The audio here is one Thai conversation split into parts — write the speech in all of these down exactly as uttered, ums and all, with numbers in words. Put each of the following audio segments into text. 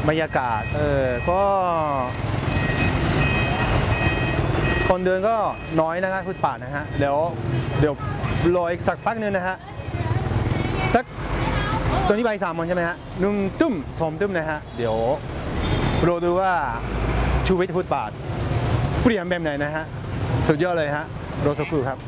บรรยากาศเออก็คนเดินก็น้อยนะครับฟุตบาทนะฮะเดี๋ยวเดี๋ยวรออีกสักพักนึงนะฮะสักตัวนี้ใบสามโมงใช่ไหมฮะนุ่มตุ้มสมตุ้มนะฮะเดี๋ยวรอดูว่าชีวิตฟุตบาทเปลี่ยนแบบไหนนะฮะสุดยอดเลยฮะโรสกูครับ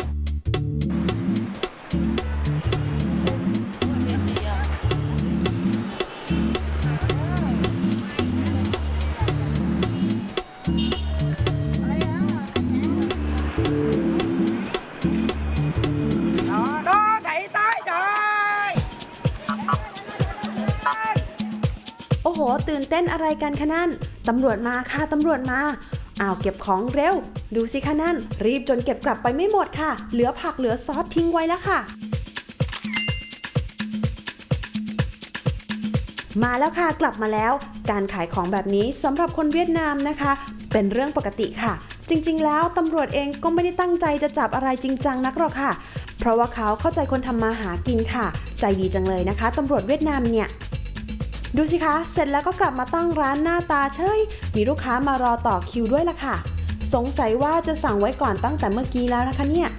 โอ้โหตื่นเต้นอะไรกันคะนั่นตำรวจมาค่ะตำรวจมาอ้าวเก็บของเร็วดูสิคะนั่นรีบจนเก็บกลับไปไม่หมดค่ะเหลือผักเหลือซอสทิ้งไว้แล้วค่ะมาแล้วค่ะกลับมาแล้วการขายของแบบนี้สำหรับคนเวียดนามนะคะเป็นเรื่องปกติค่ะจริงๆแล้วตำรวจเองก็ไม่ได้ตั้งใจจะจับอะไรจริงจังนักหรอกค่ะเพราะว่าเขาเข้าใจคนทำมาหากินค่ะใจดีจังเลยนะคะตำรวจเวียดนามเนี่ยดูสิคะเสร็จแล้วก็กลับมาตั้งร้านหน้าตาเฉยมีลูกค้ามารอต่อคิวด้วยล่ะค่ะสงสัยว่าจะสั่งไว้ก่อนตั้งแต่เมื่อกี้แล้วนะคะเนี่ย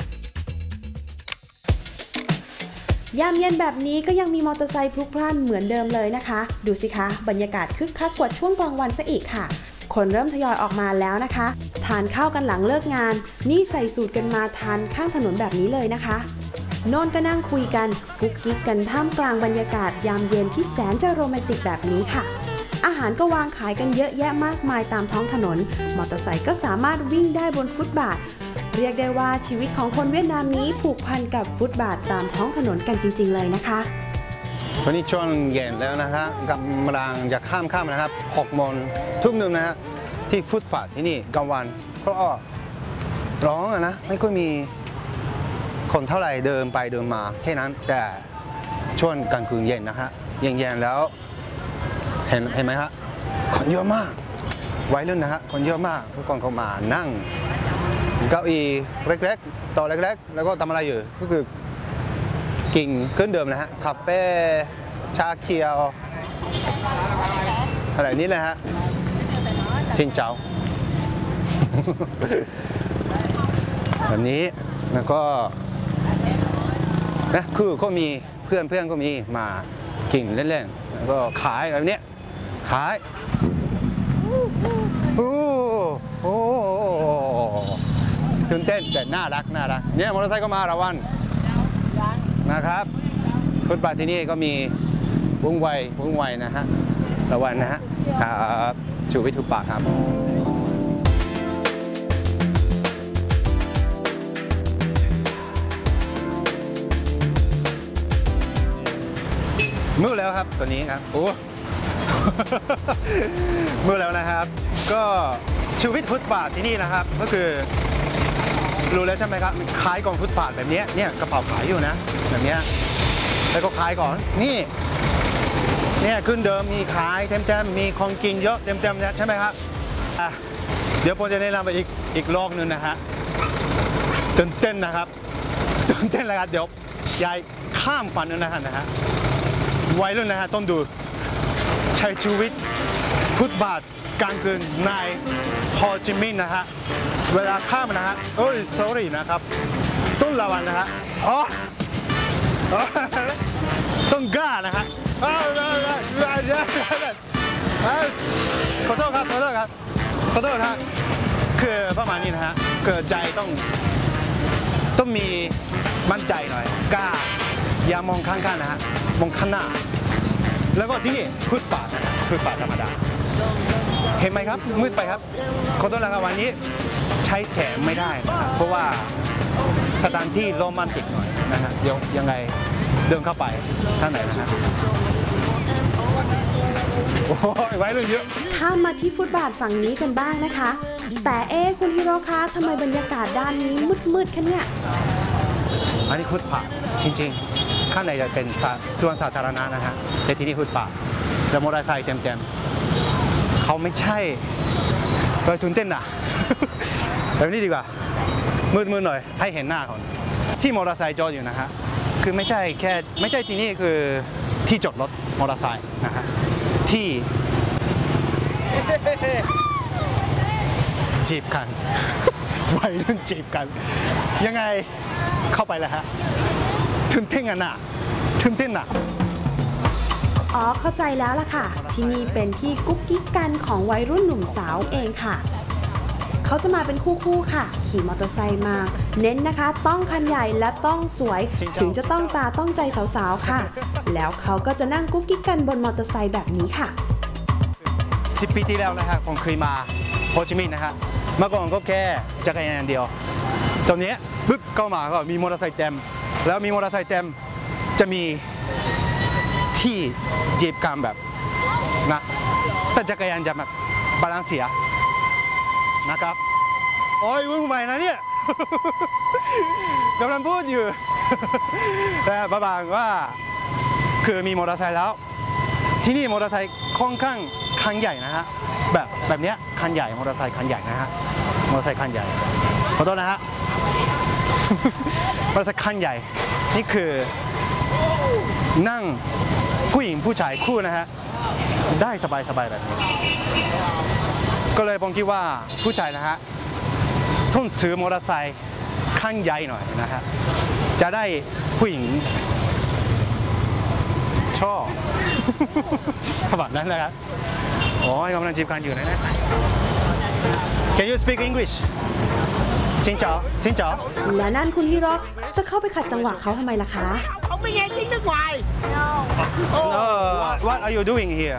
ยามเย็นแบบนี้ก็ยังมีมอเตอร์ไซค์พลุกพล่านเหมือนเดิมเลยนะคะดูสิคะบรรยากาศคึกคักกว่าช่วงกลางวันซะอีกค่ะคนเริ่มทยอยออกมาแล้วนะคะทานข้าวกันหลังเลิกงานนี่ใส่สูตรกันมาทานข้างถนนแบบนี้เลยนะคะโน่นก็นั่งคุยกันกุ๊กกิ๊กกันท่ามกลางบรรยากาศยามเย็นที่แสนจะโรแมนติกแบบนี้ค่ะอาหารก็วางขายกันเยอะแยะมากมายตามท้องถนนมอเตอร์ไซค์ก็สามารถวิ่งได้บนฟุตบาทเรียกได้ว่าชีวิตของคนเวียดนามนี้ผูกพันกับฟุตบาทตามท้องถนนกันจริงๆเลยนะคะตอนนี้ช่วงเย็นแล้วนะครับกำลังจะข้ามข้ามนะครับหกโมงทุ่มหนึ่งนะฮะที่ฟุตบาทที่นี่กลางวันก็ร้องนะไม่ค่อยมีคนเท่าไหร่เดินไปเดินมาแค่นั้นแต่ช่วงกลางคืนเย็นนะฮะเย็นๆแล้วเห็นเห็นไหมฮะคนเยอะมากวัยรุ่นนะฮะคนเยอะมากทุกคนเขามานั่งเก้าอี้เล็กๆโต๊ะเล็กๆแล้วก็ทำอะไรอยู่ก็คือกินเครื่องดื่มนะฮะคาเฟ่ชาเขียวอะไรนี้เลยฮะซินเจ้าแบบนี้แล้วก็นะคือก็มีเพื่อนเพื่อนก็มีมากินเล่นๆแล้วก็ขายแบบนี้ขายโอ้โหตื่นเต้นแต่น่ารักน่ารักเนี่ยมอเตอร์ไซค์ก็มาระวันนะครับฟุตบาทที่นี่ก็มีวุ่งไววุ่งไวนะฮะระวันนะฮะครับชูวิทย์ทุกปากครับมืดแล้วครับตัวนี้ครับโอ้มืดแล้วนะครับก็ชีวิตฟุตบาทที่นี่นะครับก็คือรู้แล้วใช่ไหมครับขายกองฟุตบาทแบบนี้เนี่ยกระเป๋าขายอยู่นะแบบนี้แล้วก็ขายก่อนนี่เนี่ยขึ้นเดิมมีขายเต็มๆมีของกินเยอะเต็มๆนะใช่ไหมครับอ่ะเดี๋ยวผมจะแนะนำไปอีกอีกรอบนึงนะฮะตื่นเต้นนะครับตื่นเต้นเลยครับเดี๋ยวยายข้ามฝันนึงนะฮะนะฮะวัยรุ่นนะฮะต้องดูใช้ชีวิตฟุตบาทกลางคืนในโฮจิมินห์นะฮะเวลาข้ามนะฮะโอ้ย sorry นะครับต้องระวังนะฮะอ๋อต้องกล้านะฮะขอโทษครับขอโทษครับขอโทษครับคือประมาณนี้นะฮะเกิดใจต้องต้องมีมั่นใจหน่อยกล้าอย่ามองข้างๆนะฮะมองข้างหน้าแล้วก็ที่นี่ฟุตบาทนะฟุตบาทธรรมดาเห็นไหมครับมืดไปครับขอโทษนะครับวันนี้ใช้แสงไม่ได้นะครับเพราะว่าสถานที่โรแมนติกหน่อยนะฮะเดี๋ยวยังไงเดินเข้าไปท่านไหนนะฮะโอ้ยไว้เลยเยอะข้ามมาที่ฟุตบาทฝั่งนี้กันบ้างนะคะแต่เอ๊คุณฮิโร่คะทำไมบรรยากาศด้านนี้มืดๆคะเนี่ยอันนี้ฟุตบาทจริงๆข้างในจะเป็นส่วนสาธารณะนะฮะแต่ที่นี่ฟุตบาทแล้วมอเตอร์ไซค์เต็มๆเขาไม่ใช่โดยตื่นเต้นนะแบบนี้ดีกว่ามืดๆหน่อยให้เห็นหน้าคนที่มอเตอร์ไซค์จอดอยู่นะฮะคือไม่ใช่แค่ไม่ใช่ที่นี่คือที่จอดรถมอเตอร์ไซค์นะฮะที่จีบกัน วัยรุ่นจีบกัน ยังไงเข้าไปเลยฮะตื่นเต้นกันน่ะตื่นเต้นน่ะอ๋อเข้าใจแล้วล่ะค่ะ ที่นี่เป็นที่กุ๊กกิ๊กกันของวัยรุ่นหนุ่มสาวเองค่ะ เขาจะมาเป็นคู่ๆค่ะ ขี่มอเตอร์ไซค์มา เน้นนะคะ ต้องคันใหญ่และต้องสวย ถึงจะต้องตาต้องใจสาวๆค่ะ แล้วเขาก็จะนั่งกุ๊กกิ๊กกันบนมอเตอร์ไซค์แบบนี้ค่ะสิบปีที่แล้วนะครับผมเคยมาโฮจิมินห์นะฮะเมื่อก่อนก็แค่จักรยานอย่างเดียวตอนนี้ปึ๊บเข้ามาก็มีมอเตอร์ไซค์เต็มแล้วมีมอเตอร์ไซค์เต็มจะมีที่จีบกันแบบนะแต่จักรยานจะแบบบาลานซ์เสียนะครับโอ้ยวุ่นวายนะเนี่ย กำลังพูดอยู่ แต่ประมาณว่าคือมีมอเตอร์ไซค์แล้วที่นี่มอเตอร์ไซค์ค่อนข้างคันใหญ่นะฮะแบบแบบเนี้ยคันใหญ่มอเตอร์ไซค์คันใหญ่นะฮะมอเตอร์ไซค์คันใหญ่ขอโทษนะฮะ มอเตอร์ไซค์คันใหญ่นี่คือนั่งผู้หญิงผู้ชายคู่นะฮะได้สบายสบายแบบนี้ก็เลยผมคิดว่าผู้ชายนะฮะต้องซื้อมอเตอร์ไซค์คันใหญ่หน่อยนะฮะจะได้ผู้หญิงชอบ แบบนั้นนะครับโอ้ยกำลังจีบกันอยู่นะเนี่ย Can you speak English สินจ๋อสินจ๋อและนั่นคุณฮิโร่จะเข้าไปขัดจังหวะเขาทำไมล่ะคะ Không biết nghe tiếng nước ngoài. No What are you doing here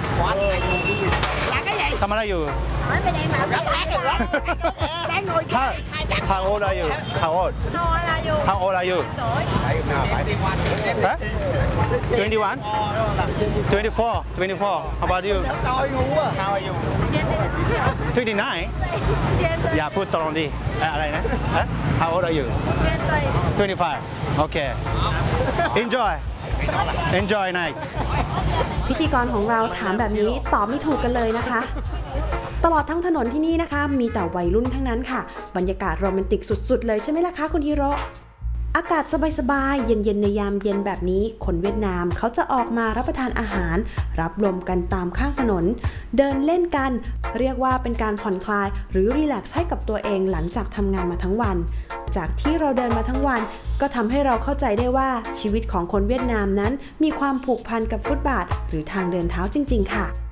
Là cái gì? ทำอะไรอยู่ Nói bên em mà không có hát được lắm. Đang ngồi How chơi hai chắc. How old are you How old Thôi là dù. How old are you Tuổi. Huh? twenty-one twenty-four twenty-four How about you Tôi ngu à. How are you? twenty-nine อย่าพูดตรงดิเอ่ออะไรนะฮะ How old are you twenty-five Okay Enjoy Enjoy night พิธีกรของเราถามแบบนี้ตอบไม่ถูกกันเลยนะคะ ตลอดทั้งถนนที่นี่นะคะ มีแต่วัยรุ่นทั้งนั้นค่ะ บรรยากาศโรแมนติกสุดๆเลยใช่ไหมล่ะคะคุณฮิโร่อากาศสบายๆเย็นๆในยามเย็นแบบนี้คนเวียดนามเขาจะออกมารับประทานอาหาร รับลมกันตามข้างถนน เดินเล่นกัน เรียกว่าเป็นการผ่อนคลายหรือรีแลกซ์ให้กับตัวเองหลังจากทำงานมาทั้งวัน จากที่เราเดินมาทั้งวัน ก็ทำให้เราเข้าใจได้ว่าชีวิตของคนเวียดนามนั้นมีความผูกพันกับฟุตบาทหรือทางเดินเท้าจริงๆค่ะ